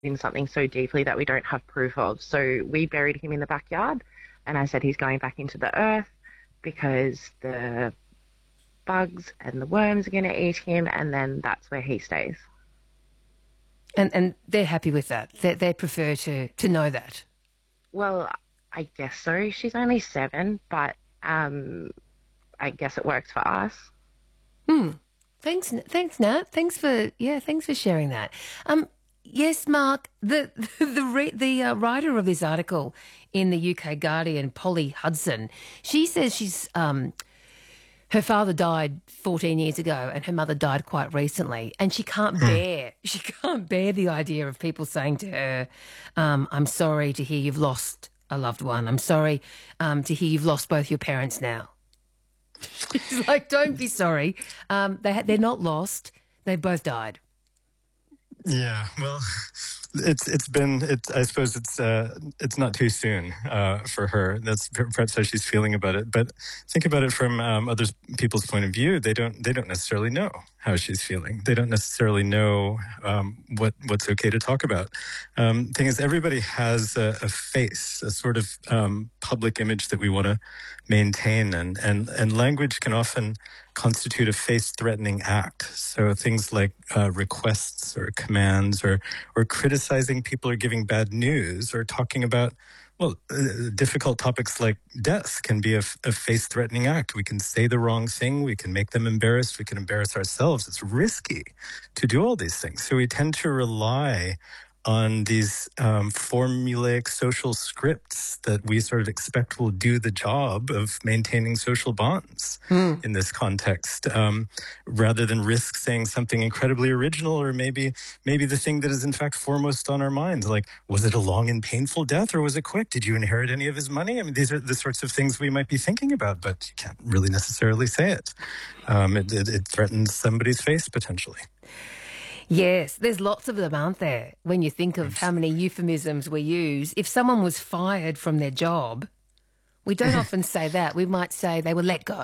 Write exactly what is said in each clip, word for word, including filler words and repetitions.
in something so deeply that we don't have proof of. So we buried him in the backyard, and I said he's going back into the earth because the bugs and the worms are going to eat him, and then that's where he stays. And and they're happy with that. They they prefer to to know that. Well, I guess so. She's only seven, but um, I guess it works for us. Hmm. Thanks, thanks, Nat. Thanks for yeah. Thanks for sharing that. Um. Yes, Mark. The the re, the uh, writer of this article in the U K Guardian, Polly Hudson, she says she's um. Her father died fourteen years ago and her mother died quite recently, and she can't bear, she can't bear the idea of people saying to her, um, I'm sorry to hear you've lost a loved one. I'm sorry um, to hear you've lost both your parents now. She's like, don't be sorry. Um, they, they're not lost. They've both died. Yeah, well, it's it's been it's I suppose it's uh, it's not too soon uh, for her. That's perhaps how she's feeling about it. But think about it from um, other people's point of view. They don't they don't necessarily know how she's feeling. They don't necessarily know um, what what's okay to talk about. Um, thing is, everybody has a, a face, a sort of um, public image that we want to maintain, and and and language can often constitute a face-threatening act. So things like uh, requests or commands or or criticizing people or giving bad news or talking about, well, uh, difficult topics like death can be a, a face-threatening act. We can say the wrong thing. We can make them embarrassed. We can embarrass ourselves. It's risky to do all these things. So we tend to rely on these um, formulaic social scripts that we sort of expect will do the job of maintaining social bonds mm. in this context, um, rather than risk saying something incredibly original or maybe maybe the thing that is in fact foremost on our minds, like, was it a long and painful death or was it quick? Did you inherit any of his money? I mean, these are the sorts of things we might be thinking about, but you can't really necessarily say it. Um, it, it, it threatens somebody's face potentially. Yes, there's lots of them, aren't there? When you think of how many euphemisms we use. If someone was fired from their job, we don't often say that. We might say they were let go.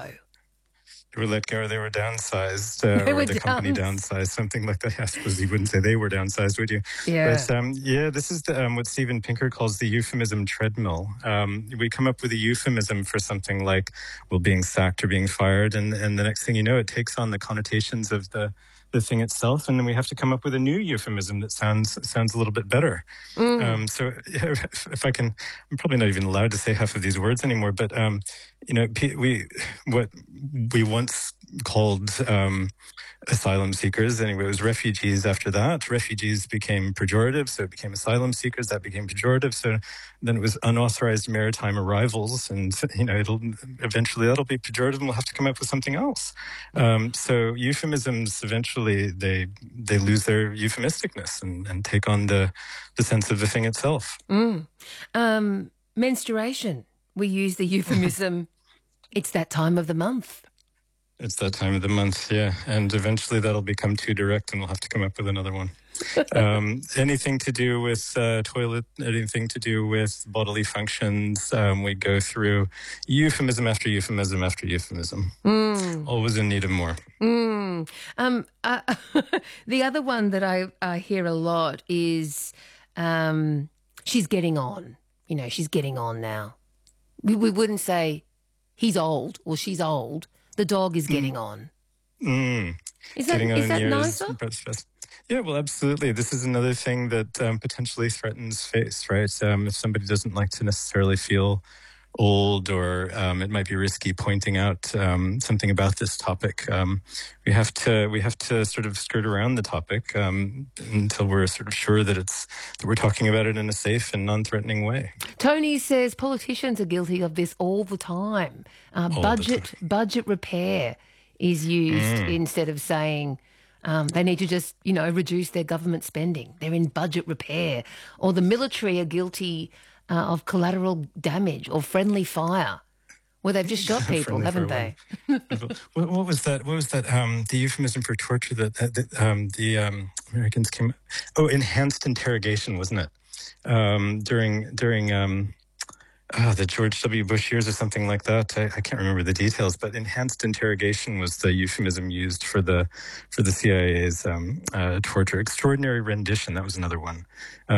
They were let go or they were downsized uh, they or were the downs- company downsized, something like that. I suppose you wouldn't say they were downsized, would you? Yeah. But um, yeah, this is the, um, what Steven Pinker calls the euphemism treadmill. Um, we come up with a euphemism for something like, well, being sacked or being fired, and, and the next thing you know, it takes on the connotations of the the thing itself, and then we have to come up with a new euphemism that sounds sounds a little bit better. Mm. Um, so if, if I can, I'm probably not even allowed to say half of these words anymore, but um, you know, we what we once called um, asylum seekers, anyway, it was refugees after that. Refugees became pejorative, so it became asylum seekers, that became pejorative, so then it was unauthorized maritime arrivals, and, you know, it'll eventually that'll be pejorative, and we'll have to come up with something else. Um, so euphemisms, eventually, they they lose their euphemisticness and, and take on the, the sense of the thing itself. Mm. Um, menstruation, we use the euphemism, it's that time of the month. It's that time of the month, yeah. And eventually that'll become too direct and we'll have to come up with another one. um, anything to do with uh, toilet, anything to do with bodily functions, um, we go through euphemism after euphemism after euphemism. Mm. Always in need of more. Mm. Um, uh, the other one that I, I hear a lot is um, she's getting on. You know, she's getting on now. We, we wouldn't say he's old or she's old. The dog is getting mm. on. Mm. Is that, getting is that nicer? Yeah, well, absolutely. This is another thing that um, potentially threatens face, right? Um, if somebody doesn't like to necessarily feel old, or um, it might be risky pointing out um, something about this topic, um, we have to we have to sort of skirt around the topic um, until we're sort of sure that it's that we're talking about it in a safe and non-threatening way. Tony says politicians are guilty of this all the time. Uh, all budget the time. budget repair is used mm. instead of saying um, they need to just, you know, reduce their government spending. They're in budget repair. Or the military are guilty uh, of collateral damage or friendly fire, where they've just shot people, haven't they? what, what was that? What was that? Um, the euphemism for torture that, that um, the um, Americans came. Oh, enhanced interrogation, wasn't it? Um, during during. Um, Oh, the George W. Bush years or something like that. I, I can't remember the details, but enhanced interrogation was the euphemism used for the for the C I A's um, uh, torture. Extraordinary rendition, that was another one.